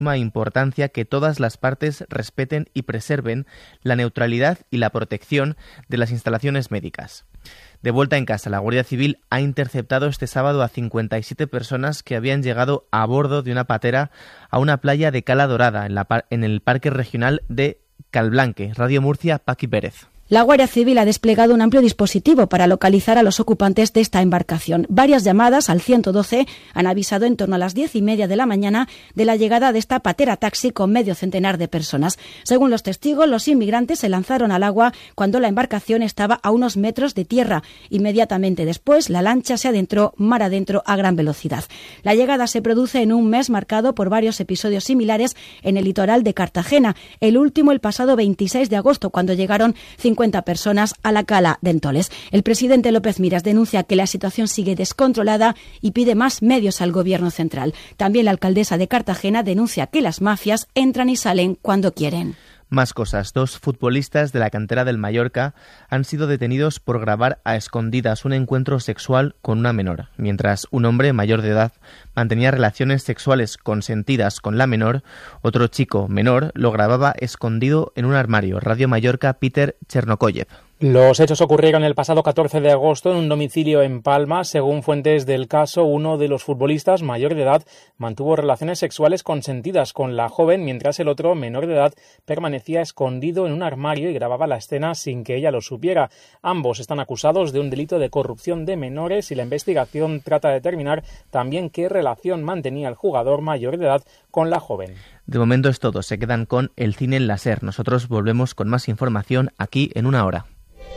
importancia que todas las partes respeten y preserven la neutralidad y la protección de las instalaciones médicas. De vuelta en casa, la Guardia Civil ha interceptado este sábado a 57 personas que habían llegado a bordo de una patera a una playa de Cala Dorada en el Parque Regional de Calblanque. Radio Murcia, Paqui Pérez. La Guardia Civil ha desplegado un amplio dispositivo para localizar a los ocupantes de esta embarcación. Varias llamadas al 112 han avisado en torno a las 10:30 de la mañana de la llegada de esta patera taxi con medio centenar de personas. Según los testigos, los inmigrantes se lanzaron al agua cuando la embarcación estaba a unos metros de tierra. Inmediatamente después, la lancha se adentró mar adentro a gran velocidad. La llegada se produce en un mes marcado por varios episodios similares en el litoral de Cartagena. El último el pasado 26 de agosto, cuando llegaron 50 personas a la cala de Entoles. El presidente López Miras denuncia que la situación sigue descontrolada y pide más medios al gobierno central. También la alcaldesa de Cartagena denuncia que las mafias entran y salen cuando quieren. Más cosas. 2 futbolistas de la cantera del Mallorca han sido detenidos por grabar a escondidas un encuentro sexual con una menor. Mientras un hombre mayor de edad mantenía relaciones sexuales consentidas con la menor, otro chico menor lo grababa escondido en un armario. Radio Mallorca, Peter Chernokoyev. Los hechos ocurrieron el pasado 14 de agosto en un domicilio en Palma. Según fuentes del caso, uno de los futbolistas, mayor de edad, mantuvo relaciones sexuales consentidas con la joven, mientras el otro, menor de edad, permanecía escondido en un armario y grababa la escena sin que ella lo supiera. Ambos están acusados de un delito de corrupción de menores y la investigación trata de determinar también qué relación mantenía el jugador mayor de edad con la joven. De momento es todo. Se quedan con El Cine en la SER. Nosotros volvemos con más información aquí en una hora.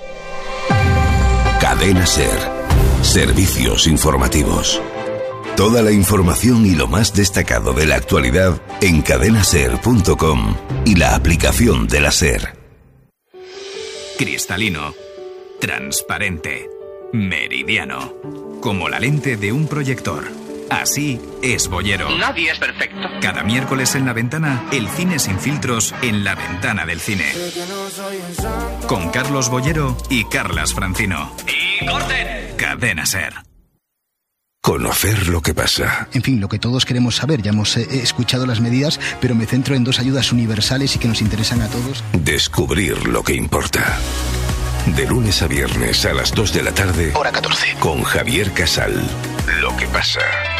Cadena SER. Servicios informativos. Toda la información y lo más destacado de la actualidad en cadenaser.com y la aplicación de la SER. Cristalino, transparente, meridiano, como la lente de un proyector. Así es Bollero. Nadie es perfecto. Cada miércoles en La Ventana, el cine sin filtros en la ventana del cine. Con Carlos Bollero y Carlas Francino. ¡Y corten! Cadena SER. Conocer lo que pasa. En fin, lo que todos queremos saber. Ya hemos escuchado las medidas, pero me centro en 2 ayudas universales y que nos interesan a todos. Descubrir lo que importa. De lunes a viernes a las 2 de la tarde. Hora 14. Con Javier Casal. Lo que pasa.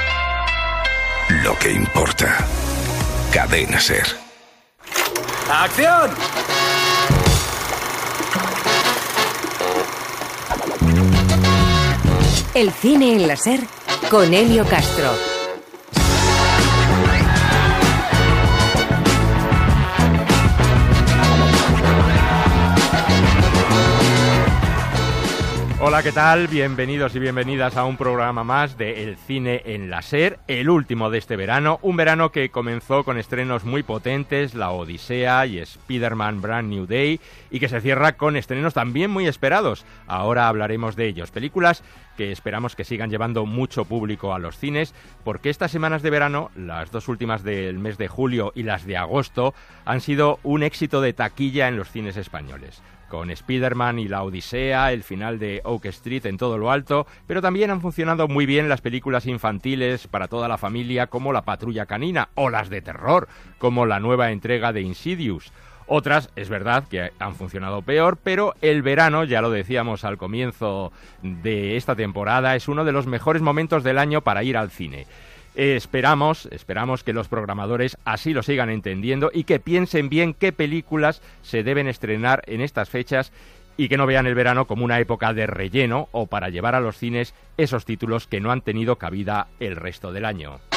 Lo que importa. Cadena SER. ¡Acción! El cine en la SER con Helio Castro. Hola, ¿qué tal? Bienvenidos y bienvenidas a un programa más de El Cine en la SER, el último de este verano, un verano que comenzó con estrenos muy potentes, La Odisea y Spider-Man Brand New Day, y que se cierra con estrenos también muy esperados. Ahora hablaremos de ellos, películas que esperamos que sigan llevando mucho público a los cines, porque estas semanas de verano, las 2 últimas del mes de julio y las de agosto, han sido un éxito de taquilla en los cines españoles. Con Spider-Man y La Odisea, el final de Oak Street en todo lo alto, pero también han funcionado muy bien las películas infantiles para toda la familia como La Patrulla Canina, o las de terror, como la nueva entrega de Insidious. Otras, es verdad, que han funcionado peor, pero el verano, ya lo decíamos al comienzo de esta temporada, es uno de los mejores momentos del año para ir al cine. Esperamos que los programadores así lo sigan entendiendo y que piensen bien qué películas se deben estrenar en estas fechas y que no vean el verano como una época de relleno o para llevar a los cines esos títulos que no han tenido cabida el resto del año.